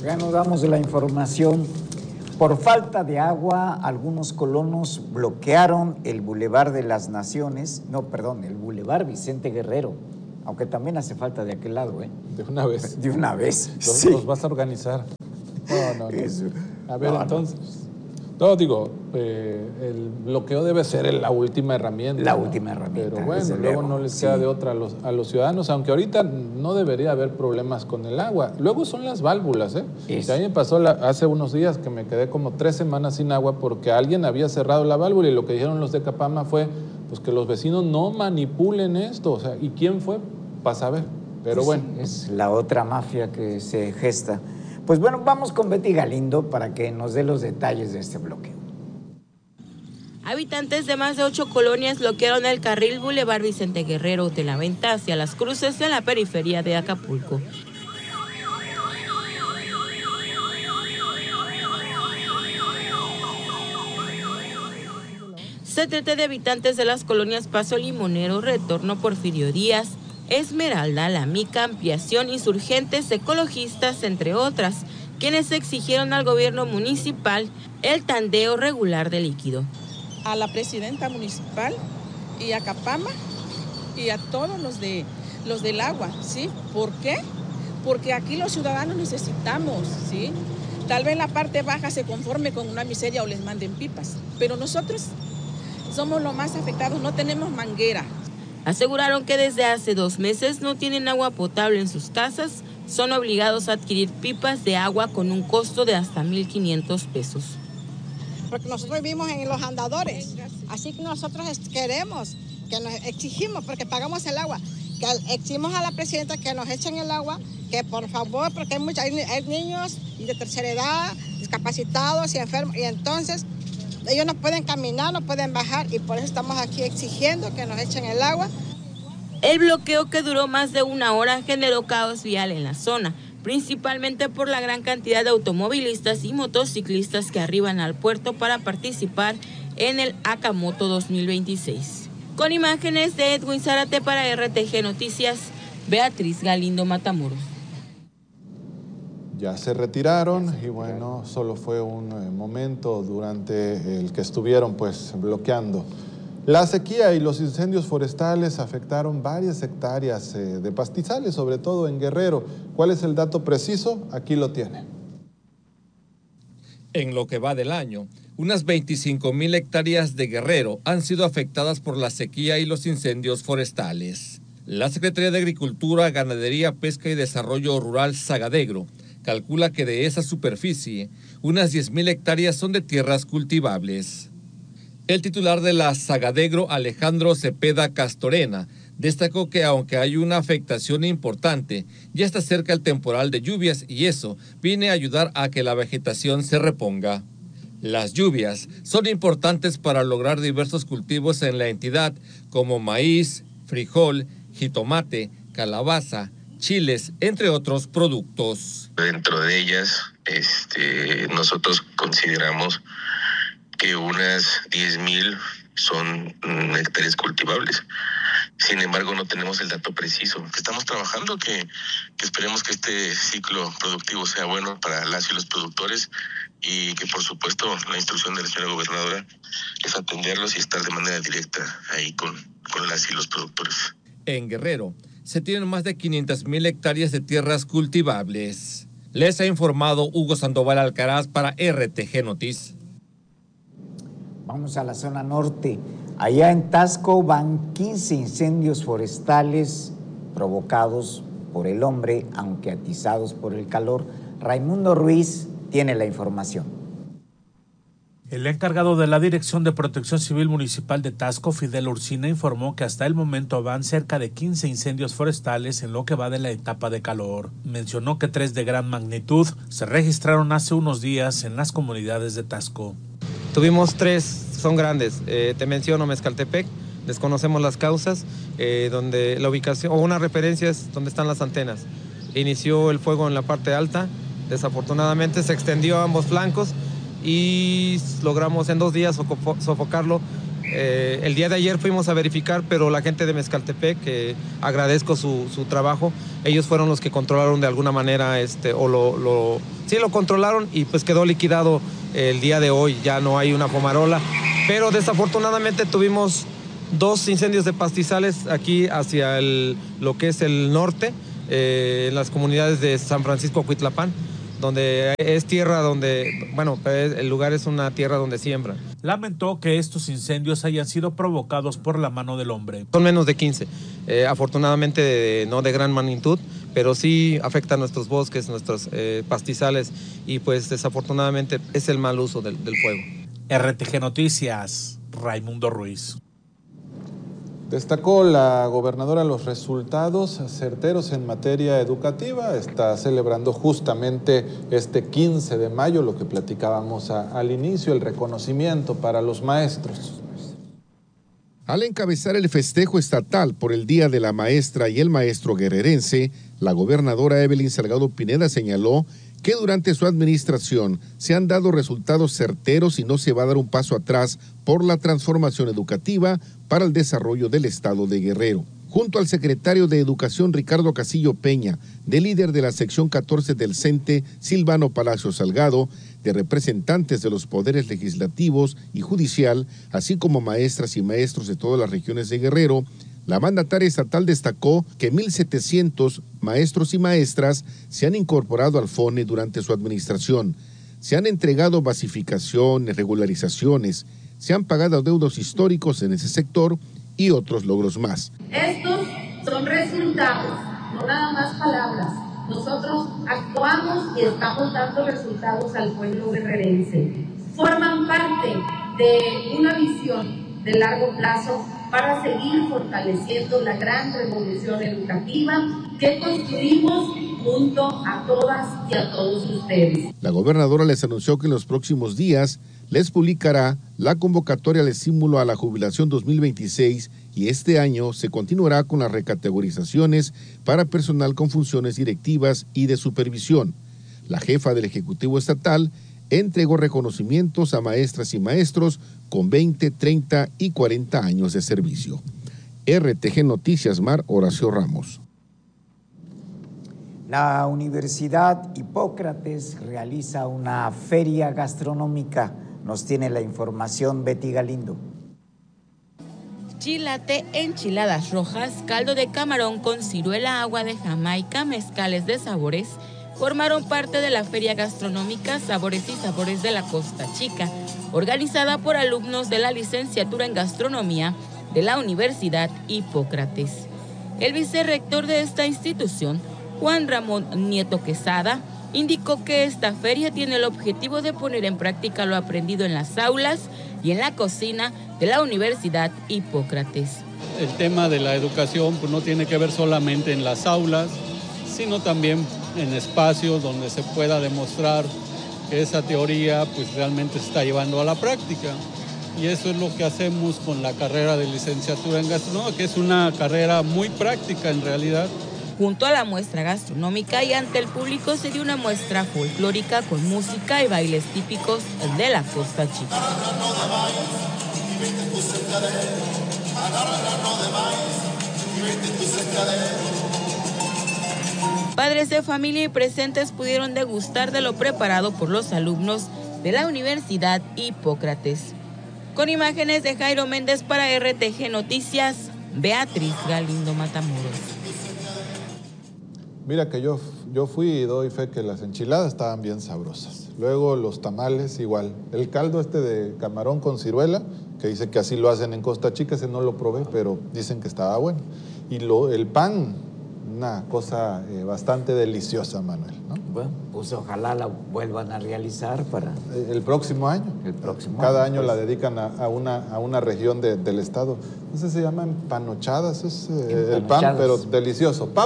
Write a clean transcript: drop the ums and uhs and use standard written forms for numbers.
Bueno, damos la información. Por falta de agua, algunos colonos bloquearon el Boulevard de las Naciones, el Boulevard Vicente Guerrero, aunque también hace falta de aquel lado, ¿eh? De una vez. De una vez, sí. ¿Los vas a organizar? No. Eso. A ver, entonces... No, digo, el bloqueo debe ser la última herramienta. La última herramienta. Pero bueno, luego no les queda de otra a los ciudadanos, aunque ahorita no debería haber problemas con el agua. Luego son las válvulas, ¿eh? A mí me pasó hace unos días que me quedé como 3 semanas sin agua porque alguien había cerrado la válvula y lo que dijeron los de Capama fue pues que los vecinos no manipulen esto. O sea, ¿y quién fue? Para saber. Pero bueno. Es la otra mafia que se gesta. Pues bueno, vamos con Betty Galindo para que nos dé los detalles de este bloqueo. Habitantes de más de 8 colonias bloquearon el carril Boulevard Vicente Guerrero de la Venta hacia las cruces de la periferia de Acapulco. Se trata de habitantes de las colonias Paso Limonero, Retorno Porfirio Díaz, Esmeralda, La Mica, Ampliación, Insurgentes, Ecologistas, entre otras, quienes exigieron al gobierno municipal el tandeo regular de líquido. A la presidenta municipal y a Capama y a todos los del agua, ¿sí? ¿Por qué? Porque aquí los ciudadanos necesitamos, ¿sí? Tal vez la parte baja se conforme con una miseria o les manden pipas, pero nosotros somos los más afectados, no tenemos manguera. Aseguraron que desde hace 2 meses no tienen agua potable en sus casas, son obligados a adquirir pipas de agua con un costo de hasta 1,500 pesos. Porque nosotros vivimos en los andadores, así que nosotros queremos, que nos exigimos, porque pagamos el agua, que exigimos a la presidenta que nos echen el agua, que por favor, porque hay niños de tercera edad, discapacitados y enfermos, y entonces ellos no pueden caminar, no pueden bajar, y por eso estamos aquí exigiendo que nos echen el agua. El bloqueo, que duró más de 1 hora, generó caos vial en la zona, principalmente por la gran cantidad de automovilistas y motociclistas que arriban al puerto para participar en el Acamoto 2026. Con imágenes de Edwin Zárate para RTG Noticias, Beatriz Galindo Matamoros. Ya se retiraron y bueno, solo fue un momento durante el que estuvieron pues bloqueando. La sequía y los incendios forestales afectaron varias hectáreas de pastizales, sobre todo en Guerrero. ¿Cuál es el dato preciso? Aquí lo tiene. En lo que va del año, unas 25,000 hectáreas de Guerrero han sido afectadas por la sequía y los incendios forestales. La Secretaría de Agricultura, Ganadería, Pesca y Desarrollo Rural Sagadegro calcula que de esa superficie, unas 10,000 hectáreas son de tierras cultivables. El titular de la Sagadegro, Alejandro Cepeda Castorena, destacó que aunque hay una afectación importante, ya está cerca el temporal de lluvias y eso viene a ayudar a que la vegetación se reponga. Las lluvias son importantes para lograr diversos cultivos en la entidad, como maíz, frijol, jitomate, calabaza, chiles, entre otros productos. Dentro de ellas, nosotros consideramos que unas 10,000 son hectáreas cultivables. Sin embargo, no tenemos el dato preciso. Estamos trabajando que esperemos que este ciclo productivo sea bueno para las y los productores y que, por supuesto, la instrucción de la señora gobernadora es atenderlos y estar de manera directa ahí con las y los productores. En Guerrero se tienen más de 500,000 hectáreas de tierras cultivables. Les ha informado Hugo Sandoval Alcaraz para RTG Noticias. Vamos a la zona norte. Allá en Tasco van 15 incendios forestales provocados por el hombre, aunque atizados por el calor. Raimundo Ruiz tiene la información. El encargado de la Dirección de Protección Civil Municipal de Tasco, Fidel Ursina, informó que hasta el momento van cerca de 15 incendios forestales en lo que va de la etapa de calor. Mencionó que 3 de gran magnitud se registraron hace unos días en las comunidades de Tasco. Tuvimos 3, son grandes. Te menciono Mezcaltepec, desconocemos las causas, donde la ubicación o una referencia es donde están las antenas. Inició el fuego en la parte alta, desafortunadamente se extendió a ambos flancos y logramos en 2 días sofocarlo El día de ayer fuimos a verificar, pero la gente de Mezcaltepec, que agradezco su trabajo, ellos fueron los que controlaron de alguna manera, lo controlaron y pues quedó liquidado el día de hoy, ya no hay una fumarola, pero desafortunadamente tuvimos 2 incendios de pastizales aquí hacia lo que es el norte, en las comunidades de San Francisco Cuitlapán, donde es tierra el lugar es una tierra donde siembran. Lamentó que estos incendios hayan sido provocados por la mano del hombre. Son menos de 15, afortunadamente no de gran magnitud, pero sí afectan nuestros bosques, nuestros pastizales y pues desafortunadamente es el mal uso del fuego. RTG Noticias, Raimundo Ruiz. Destacó la gobernadora los resultados certeros en materia educativa. Está celebrando justamente este 15 de mayo, lo que platicábamos al inicio, el reconocimiento para los maestros. Al encabezar el festejo estatal por el Día de la Maestra y el Maestro guerrerense, la gobernadora Evelyn Salgado Pineda señaló que durante su administración se han dado resultados certeros y no se va a dar un paso atrás por la transformación educativa para el desarrollo del estado de Guerrero. Junto al secretario de Educación Ricardo Casillo Peña, del líder de la sección 14 del CENTE, Silvano Palacio Salgado, de representantes de los poderes legislativos y judicial, así como maestras y maestros de todas las regiones de Guerrero, la mandataria estatal destacó que 1,700 maestros y maestras se han incorporado al FONE durante su administración. Se han entregado basificaciones, regularizaciones, se han pagado adeudos históricos en ese sector y otros logros más. Estos son resultados, no nada más palabras. Nosotros actuamos y estamos dando resultados al pueblo guerrerense. Forman parte de una visión de largo plazo para seguir fortaleciendo la gran revolución educativa que construimos junto a todas y a todos ustedes. La gobernadora les anunció que en los próximos días les publicará la convocatoria al estímulo a la jubilación 2026 y este año se continuará con las recategorizaciones para personal con funciones directivas y de supervisión. La jefa del Ejecutivo Estatal entregó reconocimientos a maestras y maestros con 20, 30 y 40 años de servicio. RTG Noticias Mar, Horacio Ramos. La Universidad Hipócrates realiza una feria gastronómica. Nos tiene la información Betty Galindo. Chilate, enchiladas rojas, caldo de camarón con ciruela, agua de Jamaica, mezcales de sabores, formaron parte de la Feria Gastronómica Sabores y Sabores de la Costa Chica, organizada por alumnos de la licenciatura en Gastronomía de la Universidad Hipócrates. El vicerrector de esta institución, Juan Ramón Nieto Quesada, indicó que esta feria tiene el objetivo de poner en práctica lo aprendido en las aulas y en la cocina de la Universidad Hipócrates. El tema de la educación pues, no tiene que ver solamente en las aulas, sino también en espacios donde se pueda demostrar que esa teoría pues, realmente se está llevando a la práctica. Y eso es lo que hacemos con la carrera de licenciatura en gastronomía, que es una carrera muy práctica en realidad. Junto a la muestra gastronómica y ante el público se dio una muestra folclórica con música y bailes típicos de la Costa Chica. Padres de familia y presentes pudieron degustar de lo preparado por los alumnos de la Universidad Hipócrates. Con imágenes de Jairo Méndez para RTG Noticias, Beatriz Galindo Matamoros. Mira que yo fui y doy fe que las enchiladas estaban bien sabrosas. Luego los tamales igual. El caldo de camarón con ciruela, que dice que así lo hacen en Costa Chica, ese no lo probé, pero dicen que estaba bueno. Y el pan, una cosa bastante deliciosa, Manuel, ¿no? Bueno, pues ojalá la vuelvan a realizar para... El próximo año. El próximo Cada año, año pues, la dedican a una región del estado. No sé, se llaman panochadas, es el pan, pero delicioso.